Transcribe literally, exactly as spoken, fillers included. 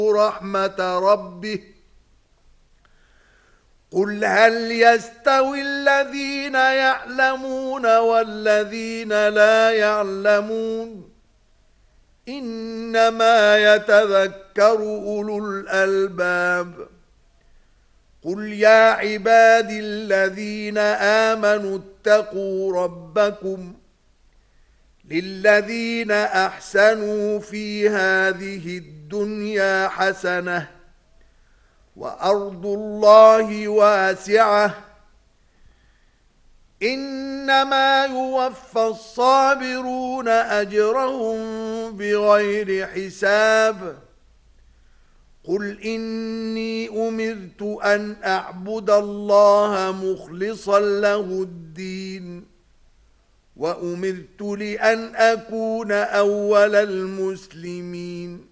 رحمة ربه قل هل يستوي الذين يعلمون والذين لا يعلمون إنما يتذكر أولو الألباب قل يا عبادي الذين آمنوا اتقوا ربكم للذين أحسنوا في هذه الدنيا حسنة وأرض الله واسعة إنما يوفى الصابرون أجرهم بغير حساب قل إني أمرت أن أعبد الله مخلصا له الدين وأمرت لأن أكون أول المسلمين